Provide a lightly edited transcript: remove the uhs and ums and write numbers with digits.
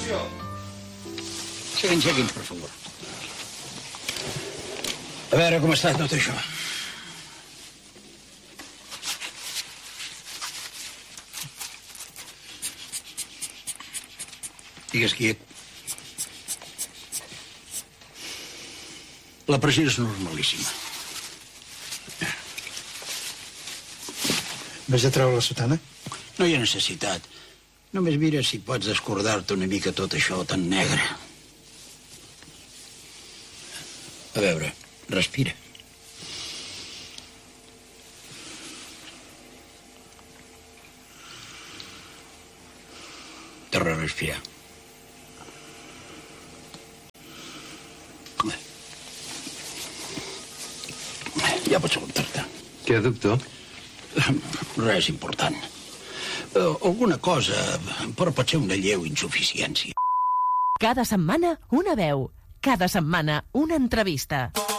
Atenció. Seguin, per favor. A veure com està tot això. Digues quiet. La pressió és normalíssima. Ves a treure la sotana? No hi ha necessitat. Només mira si pots descordar-te una mica tot això tan negre. A veure, respira. Torna a respirar. Ja pots aguantar-te. Què, doctor? Res important. Alguna cosa, però pot ser una lleu insuficiència. Cada setmana, una veu. Cada setmana, una entrevista.